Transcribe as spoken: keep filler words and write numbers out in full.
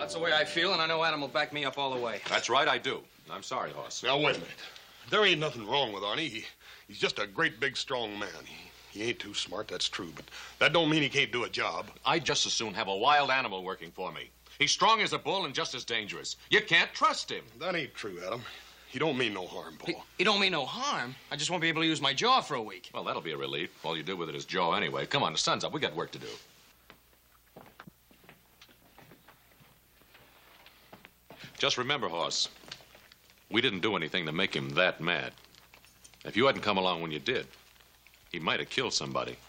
That's the way I feel, and I know Adam will back me up all the way. That's right, I do. I'm sorry, Hoss. Now, wait a minute. There ain't nothing wrong with Arnie. He, he's just a great, big, strong man. He, he ain't too smart, that's true, but that don't mean he can't do a job. I'd just as soon have a wild animal working for me. He's strong as a bull and just as dangerous. You can't trust him. That ain't true, Adam. He don't mean no harm, Paul. He, he don't mean no harm. I just won't be able to use my jaw for a week. Well, that'll be a relief. All you do with it is jaw anyway. Come on, the sun's up. We got work to do. Just remember, Hoss, we didn't do anything to make him that mad. If you hadn't come along when you did, he might have killed somebody.